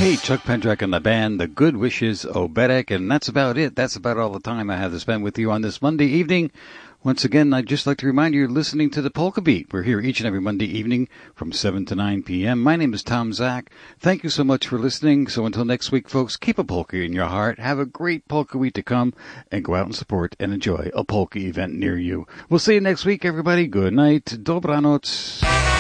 Hey, Chuck Pendrak and the band, The Good Wishes Oberek, and that's about it. That's about all the time I have to spend with you on this Monday evening. Once again, I'd just like to remind you, you're listening to the Polka Beat. We're here each and every Monday evening from 7 to 9 p.m. My name is Tom Zach. Thank you so much for listening. So until next week, folks, keep a polka in your heart. Have a great polka week to come, and go out and support and enjoy a polka event near you. We'll see you next week, everybody. Good night. Dobranoc.